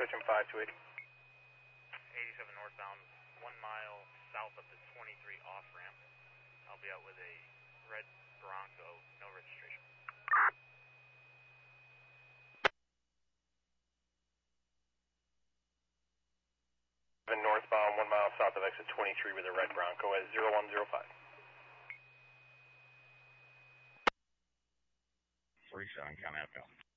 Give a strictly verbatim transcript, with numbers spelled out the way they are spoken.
approaching five two eighty. eighty-seven northbound, one mile south of the twenty-three off ramp. I'll be out with a red Bronco, no registration. Northbound, one mile south of exit twenty-three with a red Bronco at zero one zero five. three seven, count outbound.